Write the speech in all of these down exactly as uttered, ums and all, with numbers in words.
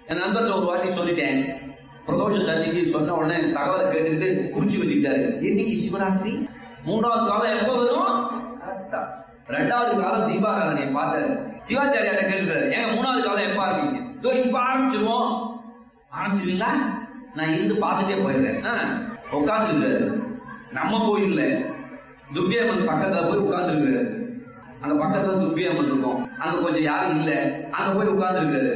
என் நண்பர்கிட்ட ஒரு வாட்டி சொல்லிட்டேன். பிரதோஷ தண்ணிக்கு சொன்ன உடனே தகவலை கேட்டுக்கிட்டு குறிச்சு வச்சுக்கிட்டாரு. இன்னைக்கு சிவராத்திரி, மூன்றாவது காலம் எப்ப வரும்? கரெக்டா ரெண்டாவது காலம் தீபாராதனை பார்த்தாரு. சிவாச்சாரியாட்ட கேட்டுக்கிறாரு, ஏங்க மூணாவது காலம் எப்ப ஆரம்பிங்க? இதோ இப்ப ஆரம்பிச்சிருவோம். ஆரம்பிச்சிருவீங்களா? நான் இருந்து பார்த்துட்டே போயிடுறேன். உட்காந்துருக்கிறாரு. நம்ம கோயில்ல துர்க்கை அம்மன் பக்கத்துல போய் உட்கார்ந்துருக்கிறாரு. அந்த பக்கத்துல துர்க்கை அம்மன் இருக்கும், அங்க கொஞ்சம் யாரும் இல்ல, அங்க போய் உட்கார்ந்துருக்கிறாரு.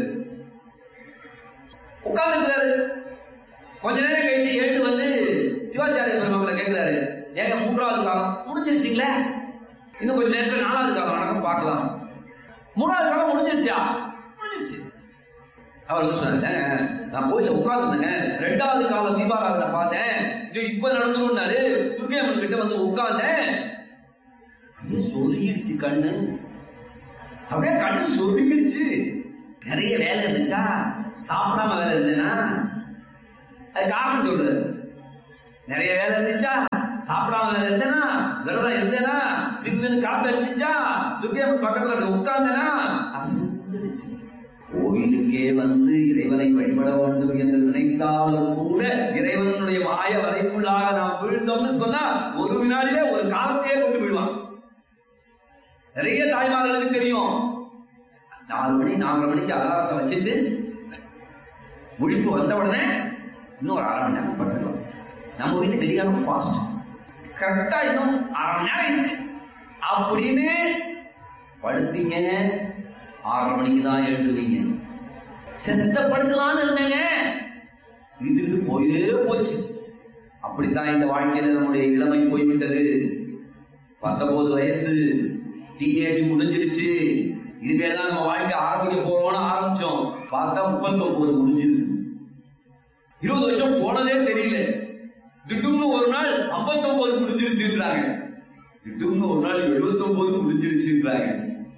உட்கார்ந்துருக்கிறாரு. கொஞ்ச நேரம் கழிச்சு எழுந்து வந்து சிவாச்சாரிய பெருமக்களை கேட்கிறாரு, ஏங்க மூன்றாவது காலம் முடிஞ்சிருச்சுங்களே, இன்னும் கொஞ்ச நேரத்துல நாலாவது காலம் நடக்கும் பார்க்கலாம். மூணாவது காலம் முடிஞ்சிருச்சா? முடிஞ்சிருச்சு. அவர் சொன்னாங்க, நான் கோயில உட்கார்ந்துருந்தேங்க, ரெண்டாவது காலம் தீபாராதனை பார்த்தேன், இப்ப நடந்துருன்னாரு. துர்க்கை அம்மன் கிட்ட வந்து உட்கார்ந்தேன், அப்படியே சொருகிடுச்சு கண்ணு, அப்படியே கண்ணு சொருகிடுச்சு. நிறைய வேலை இருந்துச்சா, சாப்பிடாம வேலை இருந்தேனா, அது காரணம் சொல்றாரு. நிறைய வேலை இருந்துச்சா, சாப்பிடாம வேலை இருந்தேனா, விரதம் இருந்தேனா, சில்லுன்னு காத்து அடிச்சுச்சா, துர்க்கை அம்மன் பக்கத்துல அப்படி உட்கார்ந்தேனா, அசந்துடுச்சு. கோயிலுக்கே வந்து இறைவனை வழிபட வேண்டும் என்று நினைத்தாலும் கூட இறைவனுடைய மாய வலைக்குள்ளாக நாம் விழுந்தோம்னு சொன்னா ஒரு வினாடியிலே ஒரு காலத்தையே கொண்டு விடுவான். நிறைய தாய்மார்களுக்கு தெரியும், நாலு மணி நாலரை மணிக்கு அலாரத்தை வச்சுட்டு முழிப்பு வந்த உடனே இன்னும் ஒரு அரை மணி நேரம் படுத்துக்கலாம். நம்ம வீட்டு கடிகாரம் ஃபாஸ்ட், கரெக்டா இன்னும் அரை மணி நேரம் இருக்கு அப்படின்னு படுத்தீங்க. ஆறரை மணிக்கு தான் எழுந்துருவீங்க. செத்த படுக்கலான்னு இருந்தேங்க, வீட்டுக்கிட்டு போயே போச்சு. அப்படித்தான் இந்த வாழ்க்கையில நம்முடைய இளமை போய்விட்டது. பத்தொன்பது வயசு டீனேஜ் முடிஞ்சிருச்சு. இனிமேதான் நம்ம வாழ்க்கை ஆரம்பிக்க போறோம்னு ஆரம்பிச்சோம். பார்த்தா முப்பத்தி ஒன்பது முடிஞ்சிருக்கு. இருபது வருஷம் போனதே தெரியல. திட்டும்னு ஒரு நாள் ஐம்பத்தி ஒன்பது முடிஞ்சிருச்சுன்றாங்க, திட்டும்னு ஒரு நாள் எழுபத்தி ஒன்பது முடிஞ்சிருச்சுன்றாங்க.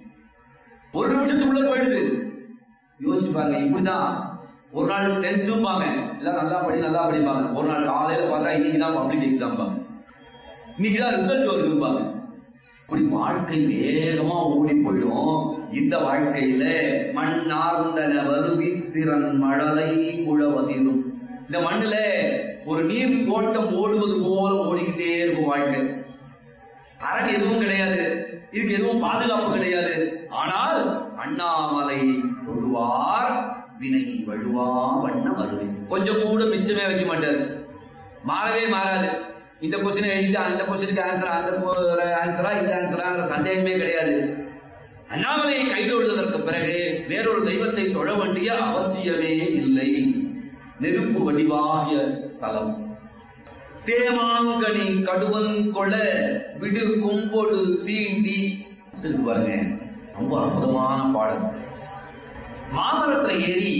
ஒரு நிமிஷத்துக்குள்ள போயிடுது. யோசிச்சு பாருங்க. இப்படிதான் ஒரு நாள் டென்த்தும்பாங்க, எல்லாம் நல்லா படி நல்லா படிப்பாங்க. ஒரு நாள் காலையில பார்த்தா இன்னைக்கு தான் பப்ளிக் எக்ஸாம் பாங்க, இன்னைக்கு தான் ரிசல்ட் வருதும்பாங்க. இப்படி வாழ்க்கை வேகமா ஓடி போயிடும். இந்த வாழ்க்கையில மண்ணார்ந்தன வருவி திறன் மழலை குழவதிரும். இந்த மண்ணுல ஒரு நீர் தோட்டம் ஓடுவது போல ஓடிக்கிட்டே இருக்கும் வாழ்க்கை. அரண் எதுவும் கிடையாது, இதுக்கு எதுவும் பாதுகாப்பு கிடையாது. ஆனால் அண்ணாமலை தொழுவார் வினை வழுவா வண்ண வருவே. கொஞ்சம் கூட மிச்சமே வைக்க மாட்டார், மாறவே மாறாது. இந்த கொஸ்டின் எழுதி அந்த கொஸ்டினுக்கு ஆன்சரா, அந்த ஆன்சரா இந்த ஆன்சரா சந்தேகமே கிடையாது. அண்ணாமலையை கைதொழுவதற்கு பிறகு வேறொரு தெய்வத்தை தொழ வேண்டிய அவசியமே இல்லை. நெருப்பு வடிவாகிய தலம். தேமாங்கனி கடுவன் கொள விடு கும்பொடு தீண்டி பாருங்க, ரொம்ப அற்புதமான பாடல். மாமரத்துல ஏறி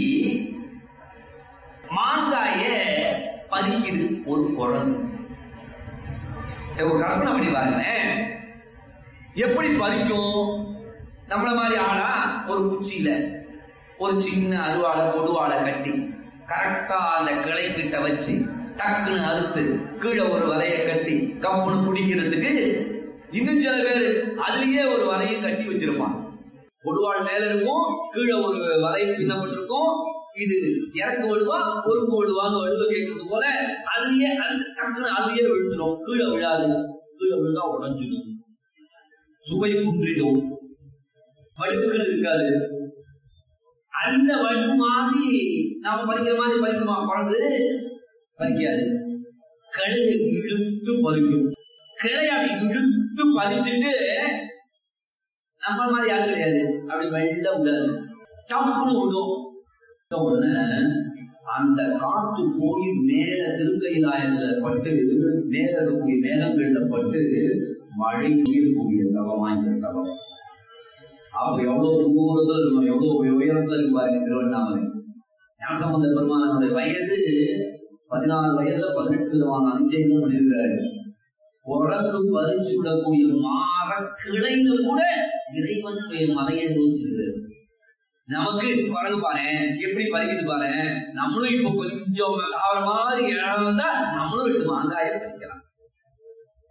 மாங்காய பறிக்குது ஒரு குரங்கு. ஒரு கற்பனை பண்ணி பாருங்க, எப்படி பறிக்கும்? நம்மள மாதிரி ஆனா ஒரு குச்சியில ஒரு சின்ன அருவாளை கொடுவாளை கட்டி கரெக்டா அந்த கிளை கிட்ட வச்சு டக்குன்னு அறுத்து கீழே ஒரு வலையை கட்டி கப்புன்னு பிடிக்கிறதுக்கு இன்னும் சில பேர் அதுலயே ஒரு வலையை கட்டி வச்சிருப்பான். கொடுவாள் மேல இருக்கும், கீழே ஒரு வலையை பின்னப்பட்டிருக்கும். இது இறக்கு வடுவா பொறுப்பு வடுவான்னு வடுவை கேட்கறது போல அதுலயே அறுத்து டக்குன்னு அதுலயே விழுந்துடும். கீழே விழாது, கீழே விழுந்தா உடஞ்சிடும், சுவை குன்றிடும், வடுக்கள் இருக்காது. அந்த வடு மாதிரி நாம பறிக்கிற மாதிரி பறிக்குமா? குழந்தை பறிக்காது, கழுகை இழுத்து பறிக்கும். கிளையாடி இழுத்து பறிச்சுட்டு நம்ம மாதிரி யாரும் கிடையாது, அப்படி வெள்ள விடாது, டப்புன்னு விடும். உடனே அந்த காத்து போய் மேல திருக்கையிலாயத்துல பட்டு மேல இருக்கக்கூடிய மேலங்கள்ல பட்டு மழை பெய்யக்கூடிய தவமா இந்த தவம். அப்ப எவ்வளவு தூரத்துல இருக்கும், எவ்வளவு உயரத்துல இருக்கு பாருங்க திருவண்ணாமலை. ஞானசம்பந்த பெருமானுடைய வயது பதினாறு வயதுல பதினெட்டு விதமான அதிசயங்கள் பண்ணியிருக்கிறாரு. குரங்கு பறிச்சு விடக்கூடிய மாற கிளைன்னு கூட இறைவனுடைய மலையை யோசிச்சிருக்கிறாரு. நமக்கு குரங்கு பாரு எப்படி பறிக்குது பாரு, நம்மளும் இப்ப கொஞ்சம் ஆவற மாதிரி இழந்தா நம்மளும் ரெண்டு மாங்காய பறிக்கலாம்.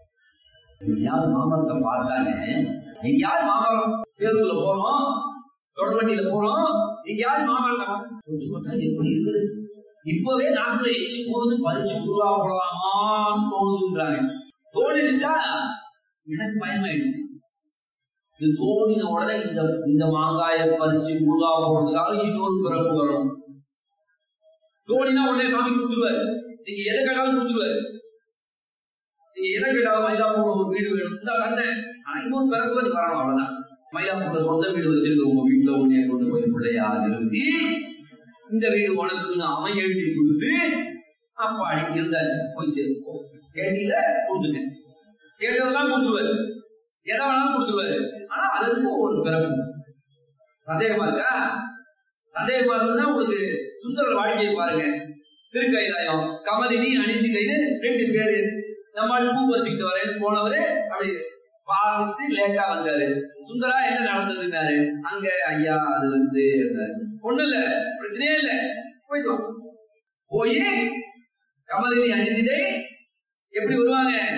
எங்கேயாவது மாமரத்தை பார்த்தாங்க, எங்கேயாவது மாமரம் தேர்தல போறோம், தொடர் வண்டியில போறோம், எங்கேயாவது மாமல்லமா எப்படி இருக்குது, இப்பவே நாட்டுல எச்சு போறது பறிச்சு குருவா போடலாமான்னு தோணுதுன்றாங்க. தோணிடுச்சா எனக்கு பயமாயிடுச்சு. இது தோணின உடனே இந்த இந்த மாங்காயை பறிச்சு குருவா போடுறதுக்காக இன்னொரு பிறப்பு வரும். தோணினா உடனே சாமி கொடுத்துருவாரு, நீங்க எதை கேட்டாலும் கொடுத்துருவாரு. நீங்க எதை கேட்டாலும் மயிலாப்பூர்ல ஒரு வீடு வேணும், இந்த தந்தேன், ஆனா இன்னொரு பிறப்பு நீ வரணும், அவ்வளவுதான். மயிலாப்பூர்ல சொந்த வீடு வச்சிருக்க உங்க வீட்டுல உன்னைய கொண்டு போய் பிள்ளையா நிறுத்தி இந்த வீடு உனக்குன்னு அவன் எழுதி கொடுத்து அப்பாடி இருந்தாச்சு போயிச்சு. கேட்டீங்க கொடுத்துட்டேன், கேட்டதெல்லாம் கொடுத்துருவாரு, எதை வேணாலும் கொடுத்துருவாரு. ஆனா அதுக்கு ஒரு பிறப்பு. சந்தேகமா இருக்கா? சந்தேகமா இருந்ததுன்னா உங்களுக்கு சுந்தரர் வாழ்க்கையை பாருங்க. திருக்கைலாயம் கமலினி அணிந்திகைன்னு ரெண்டு பேரு, நம்மால் பூ பறிச்சுக்கிட்டு வரேன்னு போனவரு அப்படி பார்த்துட்டு லேட்டா வந்தாரு. சுந்தரா என்ன நடந்ததுன்னாரு. அங்க ஐயா அது வந்து ஒண்ணு இல்ல, பிரச்சனையே இல்ல, போயிட்டோம். போய் கமலினி அணிந்திகை எப்படி வருவாங்க,